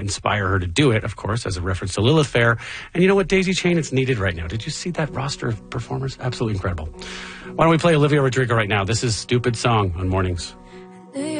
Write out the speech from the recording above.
inspire her to do it, of course, as a reference to Lilith Fair. And you know what, Daisy Chain, it's needed right now. Did you see that roster of performers? Absolutely incredible. Why don't we play Olivia Rodrigo right now? This is Stupid Song on Mornings.